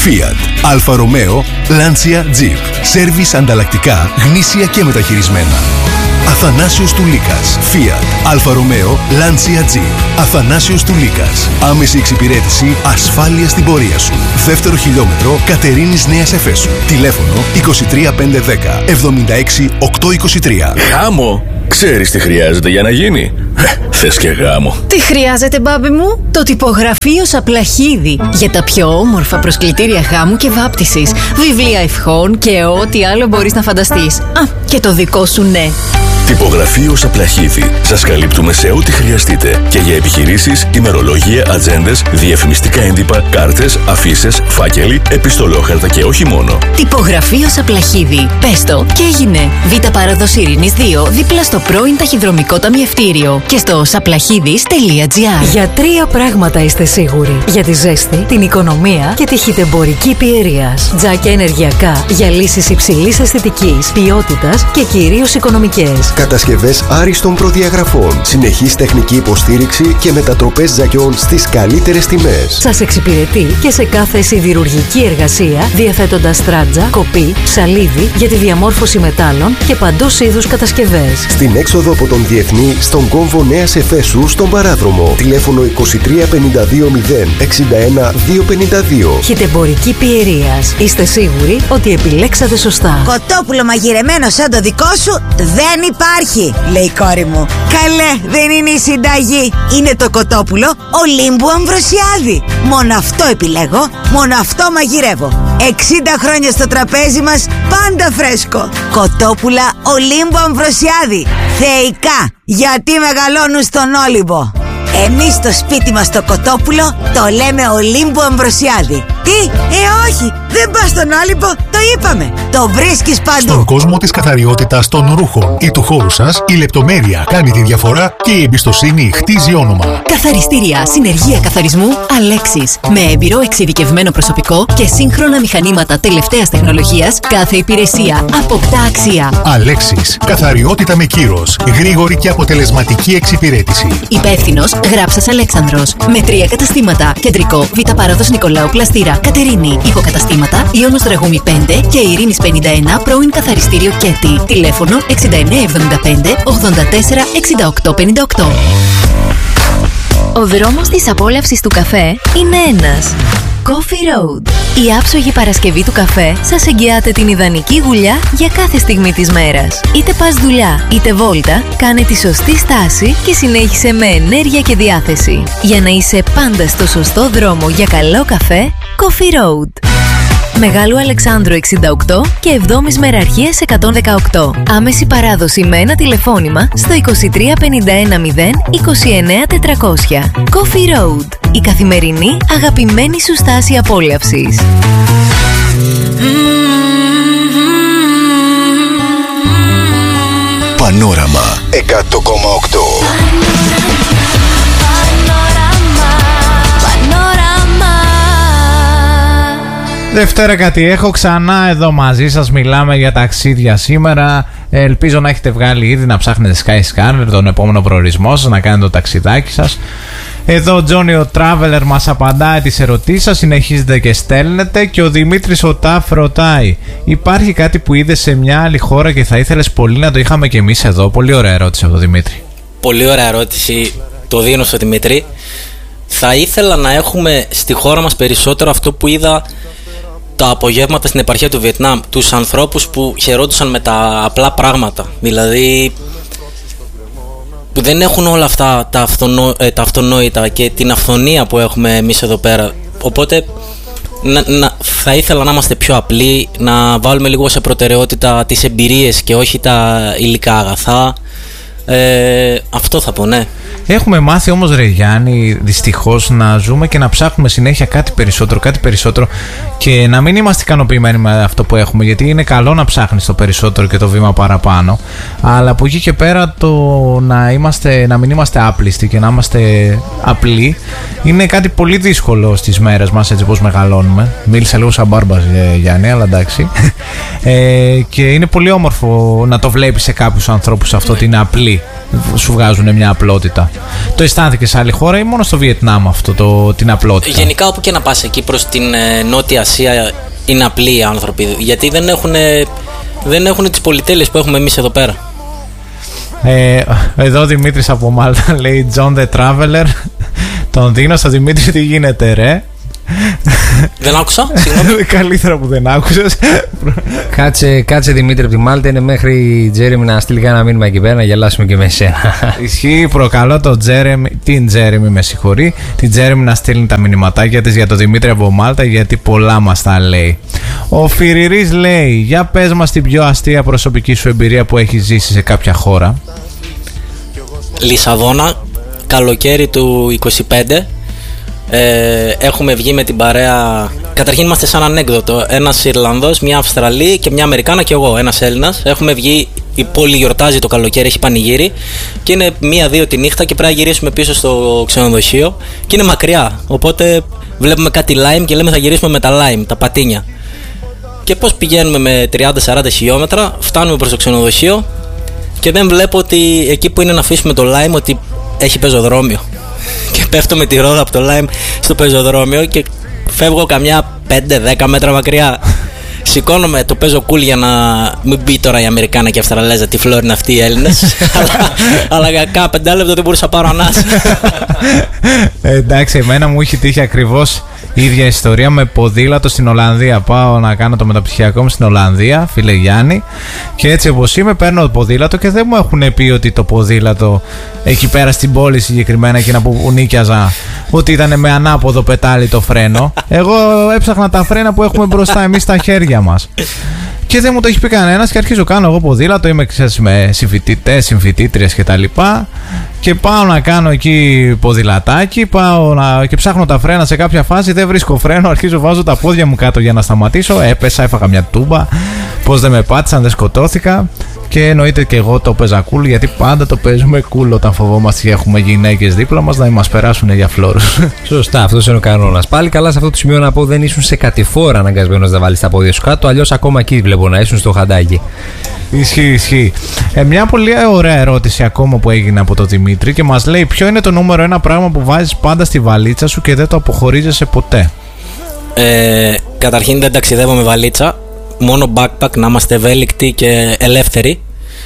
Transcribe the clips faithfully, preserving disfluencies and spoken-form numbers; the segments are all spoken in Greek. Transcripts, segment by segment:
Fiat, Αλφα Ρωμαίο, Lancia Jeep. Σέρβις ανταλλακτικά, γνήσια και μεταχειρισμένα. Αθανάσιος Τουλίκας. Fiat, Αλφα Ρωμαίο, Lancia Jeep. Αθανάσιος Τουλίκας. Άμεση εξυπηρέτηση, ασφάλεια στην πορεία σου. Δεύτερο χιλιόμετρο, Κατερίνης Νέας Εφέσου. Τηλέφωνο είκοσι τρία πεντακόσια δέκα εβδομήντα έξι οκτακόσια είκοσι τρία. Γάμο! Ξέρεις τι χρειάζεται για να γίνει? Θες και γάμο. Τι χρειάζεται, μπάμπη μου? Το τυπογραφείο Σαπλαχίδη. Για τα πιο όμορφα προσκλητήρια γάμου και βάπτισης, βιβλία ευχών και ό,τι άλλο μπορείς να φανταστείς. Α, και το δικό σου ναι. Τυπογραφείο Σαπλαχίδη. Σας καλύπτουμε σε ό,τι χρειαστείτε και για επιχειρήσεις, ημερολόγια, ατζέντες, διαφημιστικά έντυπα, κάρτες, αφίσες, φάκελοι, επιστολόχαρτα και όχι μόνο. Τυπογραφείο Σαπλαχίδη. Πες το και έγινε. Β' Πάροδος Ειρήνης δύο, δίπλα στο πρώην ταχυδρομικό ταμιευτήριο και στο σαπλαχίδης τελεία τζι άρ. Για τρία πράγματα είστε σίγουροι. Για τη ζέστη, την οικονομία και τη χιτεμπορική πιερίας. Τζάκια ενεργειακά για λύσεις υψηλής αισθητικής, ποιότητας και κυρίως οικονομικές. Κατασκευές άριστων προδιαγραφών, συνεχής τεχνική υποστήριξη και μετατροπές τζακιών στις καλύτερες τιμές. Σας εξυπηρετεί και σε κάθε σιδηρουργική εργασία, διαθέτοντας στράτζα, κοπή, ψαλίδι για τη διαμόρφωση μετάλλων και παντός είδους κατασκευές. Στην έξοδο από τον Διεθνή, στον κόμβο Νέας Εφέσου, στον Παράδρομο. Τηλέφωνο είκοσι τρία πενήντα δύο μηδέν εξήντα ένα διακόσια πενήντα δύο. Χιτεμπορική πιερίας. Είστε σίγουροι ότι επιλέξατε σωστά. Κοτόπουλο μαγειρεμένο σαν το δικό σου δεν υπάρχει, λέει η κόρη μου. Καλέ, δεν είναι η συνταγή. Είναι το κοτόπουλο Ολύμπου Αμβροσιάδη. Μόνο αυτό επιλέγω, μόνο αυτό μαγειρεύω. εξήντα χρόνια στο τραπέζι μας, πάντα φρέσκο. Κοτόπουλα Ολύμπου Αμβροσιάδη. Θεϊκά, γιατί μεγαλώνουν στον Όλυμπο. Εμείς στο σπίτι μας το κοτόπουλο το λέμε Ολύμπου Αμβροσιάδη. Τι, ε όχι, δεν πας στον Όλυμπο, το είπαμε. Το βρίσκεις παντού. Στον κόσμο της καθαριότητας των ρούχων ή του χώρου σας, η λεπτομέρεια κάνει τη διαφορά και η εμπιστοσύνη χτίζει όνομα. Καθαριστήρια, συνεργεία καθαρισμού, Αλέξης. Με έμπειρο εξειδικευμένο προσωπικό και σύγχρονα μηχανήματα τελευταίας τεχνολογίας, κάθε υπηρεσία αποκτά αξία. Αλέξης. Καθαριότητα με κύρος. Γρήγορη και αποτελεσματική εξυπηρέτηση. Υπεύθυνος Γράψας Αλέξανδρος. Με τρία καταστήματα. Κεντρικό, Β' Πάροδος Νικολάου Πλαστήρα, Κατερίνη. Υποκαταστήματα Ιόνος Δραγούμη πέντε και Ειρήνης πενήντα ένα, πρώην καθαριστήριο Κέτη. Τηλέφωνο εξήντα εννέα εβδομήντα πέντε ογδόντα τέσσερα εξήντα οκτώ πενήντα οκτώ. Ο δρόμος της απόλαυσης του καφέ είναι ένας. Coffee Road. Η άψογη Παρασκευή του καφέ σας εγγυάται την ιδανική γουλιά για κάθε στιγμή της μέρας. Είτε πας δουλειά, είτε βόλτα, κάνε τη σωστή στάση και συνέχισε με ενέργεια και διάθεση. Για να είσαι πάντα στο σωστό δρόμο για καλό καφέ, Coffee Road. Μεγάλου Αλεξάνδρου εξήντα οκτώ και εβδόμης Μεραρχίας εκατόν δεκαοκτώ. Άμεση παράδοση με ένα τηλεφώνημα στο είκοσι τρία πενήντα ένα μηδέν είκοσι εννέα τετρακόσια. Coffee Road. Η καθημερινή αγαπημένη σου στάση απόλαυσης. Πανόραμα εκατό κόμμα οκτώ. Δευτέρα κάτι έχω, ξανά εδώ μαζί σας μιλάμε για ταξίδια σήμερα. Ελπίζω να έχετε βγάλει ήδη να ψάχνετε Skyscanner, τον επόμενο προορισμό σας, να κάνετε το ταξιδάκι σας. Εδώ ο Τζόνι ο Traveler μας απαντάει τις ερωτήσεις σας, συνεχίζετε και στέλνετε. Και ο Δημήτρης ο Ταφ ρωτάει: υπάρχει κάτι που είδες σε μια άλλη χώρα και θα ήθελες πολύ να το είχαμε και εμείς εδώ? Πολύ ωραία ερώτηση από τον Δημήτρη. Πολύ ωραία ερώτηση, το δίνω στο Δημήτρη. Θα ήθελα να έχουμε στη χώρα μας περισσότερο αυτό που είδα τα απογεύματα στην επαρχία του Βιετνάμ, τους ανθρώπους που χαιρόντουσαν με τα απλά πράγματα, δηλαδή που δεν έχουν όλα αυτά τα, αυτονό, ε, τα αυτονόητα και την αυθονία που έχουμε εμείς εδώ πέρα. Οπότε να, να, θα ήθελα να είμαστε πιο απλοί, να βάλουμε λίγο σε προτεραιότητα τις εμπειρίες και όχι τα υλικά αγαθά. Ε, αυτό θα πω, ναι. Έχουμε μάθει όμως, ρε Γιάννη, δυστυχώς να ζούμε και να ψάχνουμε συνέχεια κάτι περισσότερο, κάτι περισσότερο και να μην είμαστε ικανοποιημένοι με αυτό που έχουμε, γιατί είναι καλό να ψάχνεις το περισσότερο και το βήμα παραπάνω, αλλά από εκεί και πέρα το να, είμαστε, να μην είμαστε άπλιστοι και να είμαστε απλοί είναι κάτι πολύ δύσκολο στις μέρες μας, έτσι πως μεγαλώνουμε. Μίλησα λίγο σαν μπάρμπας, Γιάννη, αλλά εντάξει. ε, και είναι πολύ όμορφο να το βλέπεις σε κάποιους ανθρώπους αυτό ότι είναι απλοί εκεί σου βγάζουν μια απλότητα. Το αισθάνθηκε σε άλλη χώρα ή μόνο στο Βιετνάμ αυτό το, την απλότητα? Γενικά όπου και να πας εκεί προς την ε, Νότια Ασία είναι απλοί οι άνθρωποι, γιατί δεν έχουν, δεν έχουν τις πολυτέλειες που έχουμε εμείς εδώ πέρα. Ε, εδώ ο Δημήτρης από Μάλτα λέει John the Traveler. Τον δίνω στο Δημήτρη, τι γίνεται ρε? Δεν άκουσα, συγγνώμη. Καλύτερα που δεν άκουσες. Κάτσε, κάτσε Δημήτρη από τη Μάλτα, είναι μέχρι η Τζέρεμι να στείλει ένα μήνυμα εκεί πέρα να γελάσουμε και με εσένα. Ισχύει, προκαλώ τον Τζέρεμι, την Τζέρεμι με συγχωρεί, την Τζέρεμι να στείλει τα μηνυματάκια της για τον Δημήτρη από Μάλτα, γιατί πολλά μας τα λέει. Ο Φιριρής λέει, για πες μας την πιο αστεία προσωπική σου εμπειρία που έχεις ζήσει σε κάποια χώρα. Λισαβόνα, καλοκαίρι του είκοσι πέντε. Ε, έχουμε βγει με την παρέα. Καταρχήν είμαστε σαν ανέκδοτο. Ένας Ιρλανδός, μια Αυστραλή και μια Αμερικάνα και εγώ, ένας Έλληνας. Έχουμε βγει, η πόλη γιορτάζει το καλοκαίρι, έχει πανηγύρι. Και είναι μία-δύο τη νύχτα και πρέπει να γυρίσουμε πίσω στο ξενοδοχείο. Και είναι μακριά. Οπότε βλέπουμε κάτι lime και λέμε θα γυρίσουμε με τα lime, τα πατίνια. Και πώς πηγαίνουμε με τριάντα σαράντα χιλιόμετρα, φτάνουμε προς το ξενοδοχείο και δεν βλέπω ότι εκεί που είναι να αφήσουμε το lime ότι έχει πεζοδρόμιο. Και πέφτω με τη ρόδα από το Lime στο πεζοδρόμιο και φεύγω καμιά πέντε δέκα μέτρα μακριά. Σηκώνομαι, το παίζω cool για να μην μπει τώρα η Αμερικάνα και η Αυστραλέζα τι φλόρ είναι αυτοί οι Έλληνες. αλλά, αλλά για κάνα πεντάλεπτο δεν μπορούσα να πάρω ανάσα. ε, εντάξει, εμένα μου είχε τύχει ακριβώς η ίδια ιστορία με ποδήλατο στην Ολλανδία. Πάω να κάνω το μεταπτυχιακό μου στην Ολλανδία, φίλε Γιάννη, και έτσι όπως είμαι παίρνω το ποδήλατο και δεν μου έχουν πει ότι το ποδήλατο εκεί πέρα στην πόλη συγκεκριμένα, εκείνα που νίκιαζα, ότι ήταν με ανάποδο πετάλι το φρένο. Εγώ έψαχνα τα φρένα που έχουμε μπροστά εμείς στα χέρια μας. Και δεν μου το έχει πει κανένας και αρχίζω κάνω εγώ ποδήλατο, είμαι ξέρεις, με συμφοιτητές, συμφοιτήτριες και τα λοιπά. Και πάω να κάνω εκεί ποδηλατάκι, πάω να... και ψάχνω τα φρένα σε κάποια φάση, δεν βρίσκω φρένο, αρχίζω βάζω τα πόδια μου κάτω για να σταματήσω, έπεσα, έφαγα μια τούμπα, πως δεν με πάτησαν, δεν σκοτώθηκα. Και εννοείται και εγώ το παίζα cool, γιατί πάντα το παίζουμε cool όταν φοβόμαστε και έχουμε γυναίκες δίπλα μας να μας περάσουν για φλόρους. Σωστά, αυτός είναι ο κανόνας. Πάλι καλά σε αυτό το σημείο να πω, δεν ήσουν σε κατηφόρα αναγκασμένος να βάλεις τα πόδια σου κάτω, αλλιώς ακόμα εκεί βλέπω να ήσουν στο χαντάκι. Ισχύει, ισχύει. Ε, μια πολύ ωραία ερώτηση ακόμα που έγινε από τον Δημήτρη και μας λέει, ποιο είναι το νούμερο ένα πράγμα που βάζεις πάντα στη βαλίτσα σου και δεν το αποχωρίζεσαι ποτέ? Ε, καταρχήν δεν ταξιδεύω με βαλίτσα. Μόνο backpack, να είμαστε ευέλικτοι και ελεύθεροι.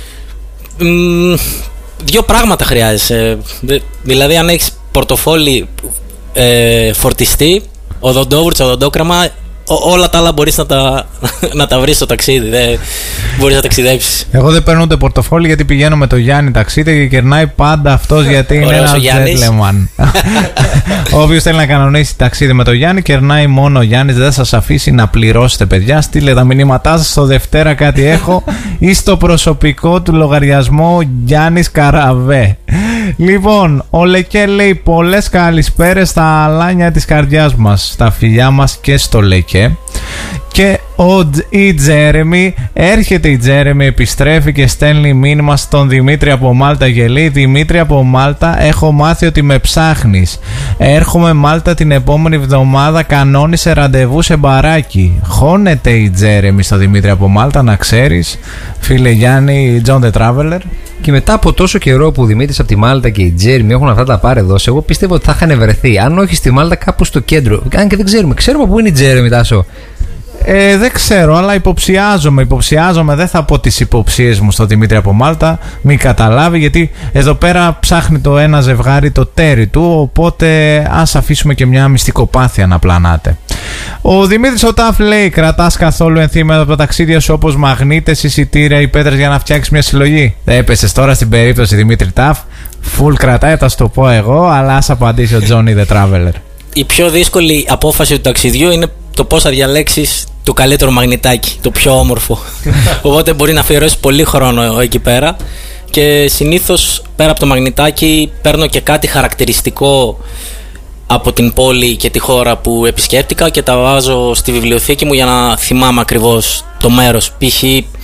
Μ, δύο πράγματα χρειάζεσαι. Δηλαδή αν έχεις πορτοφόλι ε, φορτιστή, οδοντόβουρτσα, οδοντόκραμα, ό, όλα τα άλλα μπορείς να τα, να τα βρεις στο ταξίδι. Δεν μπορείς να ταξιδέψεις. Εγώ δεν παίρνω ούτε πορτοφόλι γιατί πηγαίνω με το Γιάννη ταξίδι και κερνάει πάντα αυτός γιατί είναι ένας gentleman. Όποιος θέλει να κανονίσει ταξίδι με το Γιάννη, κερνάει μόνο ο Γιάννης. Δεν σας αφήσει να πληρώσετε, παιδιά. Στείλε τα μηνύματά σας στο Δευτέρα κάτι έχω ή στο προσωπικό του λογαριασμό Γιάννης Καραβέ. Λοιπόν, ο Λεκέ λέει πολλές καλησπέρες στα αλάνια της καρδιάς μας, στα φιλιά μας και στο Λεκέ. Και ο, η Τζέρεμι, έρχεται η Τζέρεμι, επιστρέφει και στέλνει μήνυμα στον Δημήτρη από Μάλτα και λέει, Δημήτρη από Μάλτα, έχω μάθει ότι με ψάχνεις. Έρχομαι Μάλτα την επόμενη εβδομάδα, κανόνισε ραντεβού σε μπαράκι. Χώνεται η Τζέρεμι στο Δημήτρη από Μάλτα, να ξέρεις, φίλε Γιάννη, John the Traveler. Και μετά από τόσο καιρό που ο Δημήτρης από τη Μάλτα και η Τζέρεμι έχουν αυτά τα πάρε δώσει, εγώ πιστεύω ότι θα είχαν βρεθεί. Αν όχι στη Μάλτα, κάπου στο κέντρο. Αν και δεν ξέρουμε, ξέρουμε πού είναι η Τζέρεμι, Τάσο. Ε, δεν ξέρω, αλλά υποψιάζομαι, υποψιάζομαι, δεν θα πω τις υποψίες μου στο Δημήτρη από Μάλτα, μην καταλάβει, γιατί εδώ πέρα ψάχνει το ένα ζευγάρι το τέρι του, οπότε ας αφήσουμε και μια μυστικοπάθεια να πλανάτε. Ο Δημήτρης ο Ταφ λέει, κρατάς καθόλου ενθύματα από τα ταξίδια σου όπως μαγνήτες, εισιτήρια ή πέτρες για να φτιάξεις μια συλλογή? Δεν έπεσες τώρα στην περίπτωση Δημήτρη Ταφ, full κρατάει, θα σου το πω εγώ, αλλά ας απαντήσει ο Johnny the Traveler. Η πιο δύσκολη απόφαση του ταξιδιού είναι το πώς θα διαλέξεις το καλύτερο μαγνητάκι, το πιο όμορφο. Οπότε μπορεί να αφιερώσεις πολύ χρόνο εκεί πέρα. Και συνήθως πέρα από το μαγνητάκι παίρνω και κάτι χαρακτηριστικό από την πόλη και τη χώρα που επισκέπτηκα και τα βάζω στη βιβλιοθήκη μου για να θυμάμαι ακριβώς το μέρος. Π.χ.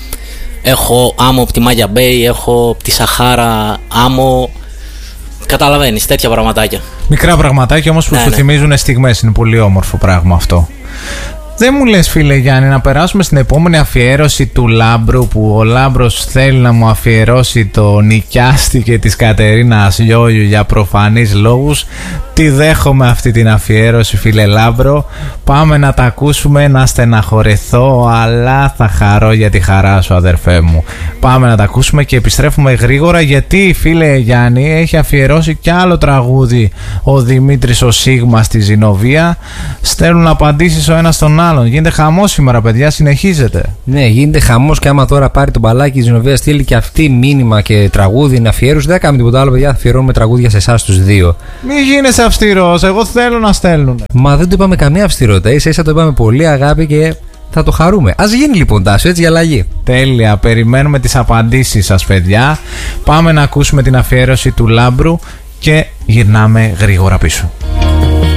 έχω άμμο από τη Μάγια Μπέι, έχω από τη Σαχάρα άμμο. Καταλαβαίνεις, τέτοια πραγματάκια. Μικρά πραγματάκια όμως που ναι, σου ναι. θυμίζουν στιγμές. Είναι πολύ όμορφο πράγμα αυτό. Δεν μου λες, φίλε Γιάννη, να περάσουμε στην επόμενη αφιέρωση του Λάμπρου, που ο Λάμπρος θέλει να μου αφιερώσει το νοικιάστηκε της Κατερίνας Λιόγιου για προφανείς λόγους. Τι δέχομαι αυτή την αφιέρωση, φίλε Λάμπρο. Πάμε να τα ακούσουμε, να στεναχωρεθώ, αλλά θα χαρώ για τη χαρά σου, αδερφέ μου. Πάμε να τα ακούσουμε και επιστρέφουμε γρήγορα, γιατί, φίλε Γιάννη, έχει αφιερώσει κι άλλο τραγούδι ο Δημήτρης ο Σίγμα στη Ζηνοβία. Στέλνουν απαντήσεις ο ένας στον άλλον. Γίνεται χαμός σήμερα, παιδιά, συνεχίζεται. Ναι, γίνεται χαμός, και άμα τώρα πάρει τον μπαλάκι η Ζηνοβία, στείλει και αυτή μήνυμα και τραγούδι να αφιέρωση, δεν θα κάνουμε τίποτα άλλο, παιδιά. Θα αφιερώνουμε τραγούδια σε εσάς τους δύο. Μη γίνεσαι αυστηρός, εγώ θέλω να στέλνουν. Μα δεν το είπαμε καμία αυστηρότητα. Ίσα ίσα το είπαμε πολύ αγάπη και θα το χαρούμε. Ας γίνει λοιπόν, Τάσο, έτσι, για αλλαγή. Τέλεια, περιμένουμε τις απαντήσεις σας, παιδιά. Πάμε να ακούσουμε την αφιέρωση του Λάμπρου και γυρνάμε γρήγορα πίσω.